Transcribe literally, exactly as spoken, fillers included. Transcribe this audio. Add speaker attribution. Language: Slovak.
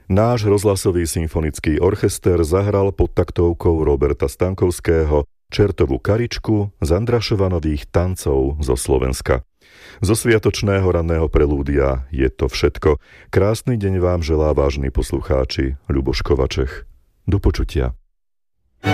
Speaker 1: Náš rozhlasový symfonický orchester zahral pod taktovkou Roberta Stankovského Čertovú karičku z Andrašovanových tancov zo Slovenska. Zo sviatočného ranného prelúdia je to všetko. Krásny deň vám želá, vážni poslucháči, Ľuboš Kovačech. Do počutia.